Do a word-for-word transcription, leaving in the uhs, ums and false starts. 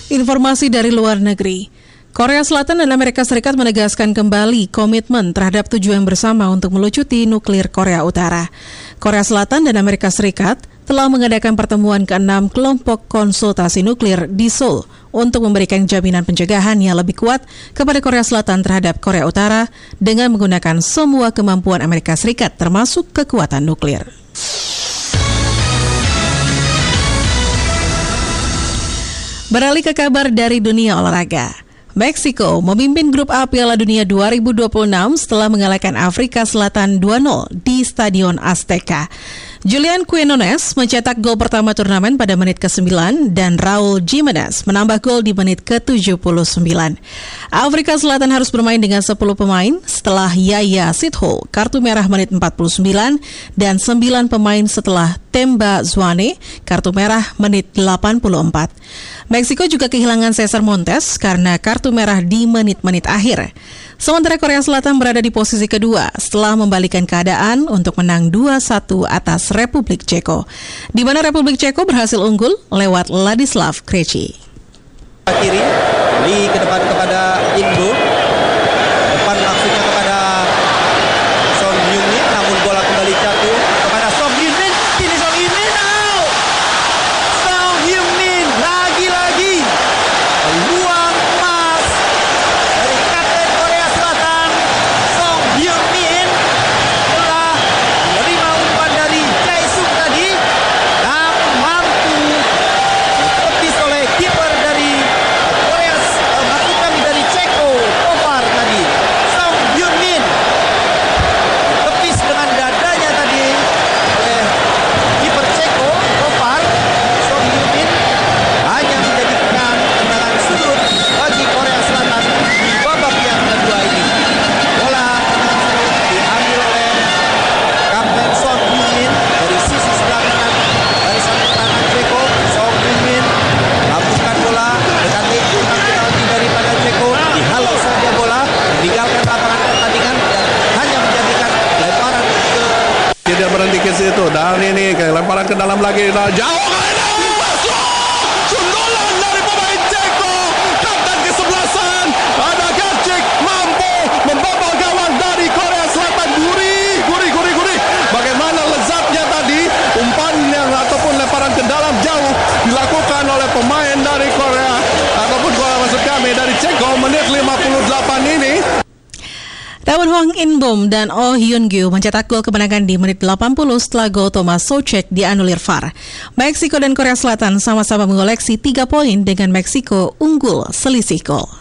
Informasi dari luar negeri. Korea Selatan dan Amerika Serikat menegaskan kembali komitmen terhadap tujuan bersama untuk melucuti nuklir Korea Utara. Korea Selatan dan Amerika Serikat telah mengadakan pertemuan keenam kelompok konsultasi nuklir di Seoul untuk memberikan jaminan pencegahan yang lebih kuat kepada Korea Selatan terhadap Korea Utara dengan menggunakan semua kemampuan Amerika Serikat termasuk kekuatan nuklir. Beralih ke kabar dari dunia olahraga. Meksiko memimpin grup A Piala Dunia dua ribu dua puluh enam setelah mengalahkan Afrika Selatan dua nol di Stadion Azteca. Julian Quinones mencetak gol pertama turnamen pada menit kesembilan dan Raul Jimenez menambah gol di menit ke tujuh puluh sembilan. Afrika Selatan harus bermain dengan sepuluh pemain setelah Yaya Sithole kartu merah menit empat puluh sembilan dan sembilan pemain setelah Temba Zwane kartu merah menit delapan puluh empat. Meksiko juga kehilangan Cesar Montes karena kartu merah di menit-menit akhir. Sementara Korea Selatan berada di posisi kedua setelah membalikan keadaan untuk menang dua satu atas Republik Ceko, di mana Republik Ceko berhasil unggul lewat Ladislav Krejci. Kiri, Lee ke depan kepada Indo, depan maksudnya kepada Son Heung-min, namun bola kembali jatuh kepada Son Heung-min, ini Son Heung-min, out! Son Heung-min lagi-lagi peluang emas dari kapten Korea Selatan. Son Heung-min telah menerima umpan dari Jae-sung tadi dan mampu ditepis oleh kiper dari Korea, uh, maksud kami dari Ceko, Kovar tadi. Son Heung-min ditepis dengan dadanya tadi oleh kiper Ceko, Kovar. Son Heung-min hanya menjadikan tendangan sudut bagi Korea Selatan di babak yang kedua ini. Bola tendangan sudut diambil oleh kapten Son Heung-min dari sisi sebelah kanan dari sang pertahanan Ceko. Son Heung-min lambungkan bola mendekati kotak penalti daripada Ceko, dihalau saja bola, meninggalkan lapangan pertandingan dan hanya menjadikan lemparan ke Tidak berhenti ke situ dan ini kayak lemparan ke dalam lagi, nah, jauh kali ini masuk sundulan dari pemain Ceko, kapten kesebelasan ada Gercik mampu membobol gawang dari Korea Selatan. Guri, guri, guri, guri. Bagaimana lezatnya tadi umpan yang ataupun lemparan ke dalam jauh dilakukan oleh pemain dari Korea ataupun Korea maksud kami dari Ceko menit lima puluh delapan ini. Namun Hwang In-bom dan Oh Hyun-gyu mencetak gol kemenangan di menit delapan puluh setelah gol Thomas Soucek dianulir V A R. Meksiko dan Korea Selatan sama-sama mengoleksi tiga poin dengan Meksiko unggul selisih gol.